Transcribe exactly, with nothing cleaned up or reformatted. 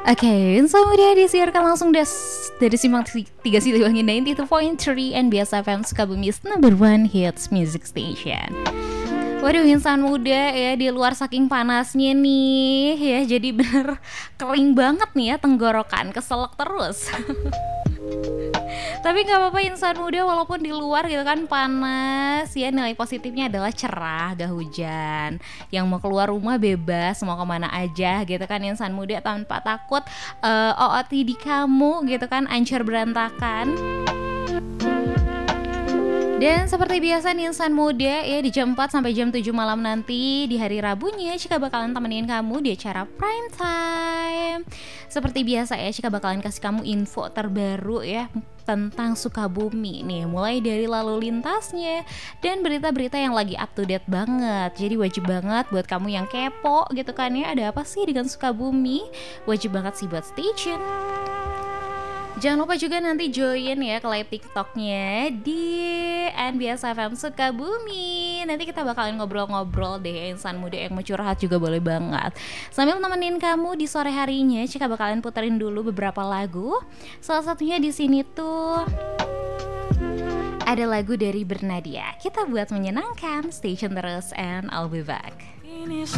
Oke, Insan Muda disiarkan langsung des dari Simpang tiga Siliwangi sembilan puluh dua koma tiga and Biasa F M Sukabumi's number one hits music station. Waduh, insan muda ya, di luar saking panasnya nih ya, jadi bener kering banget nih ya tenggorokan, keselak terus. Tapi nggak apa-apa insan muda, walaupun di luar gitu kan panas ya, nilai positifnya adalah cerah, gak hujan. Yang mau keluar rumah bebas, mau kemana aja gitu kan insan muda, tanpa takut uh, O O T D kamu gitu kan ancur berantakan. Dan seperti biasa nih insan muda ya, di jam empat sampai jam tujuh malam nanti di hari Rabunya Cika bakalan temenin kamu di acara Prime Time. Seperti biasa ya, Cika bakalan kasih kamu info terbaru ya tentang Sukabumi nih, mulai dari lalu lintasnya dan berita-berita yang lagi up to date banget. Jadi wajib banget buat kamu yang kepo gitu kan ya, ada apa sih dengan Sukabumi? Wajib banget sih buat stay tune. Jangan lupa juga nanti join ya ke live TikToknya di N B S F M Sukabumi. Nanti kita bakalan ngobrol-ngobrol deh ya, insan muda yang mau curhat juga boleh banget. Sambil nemenin kamu di sore harinya, Cika bakalan puterin dulu beberapa lagu. Salah satunya di sini tuh ada lagu dari Bernadia. Kita buat menyenangkan, stay tune terus and I'll be back. Ini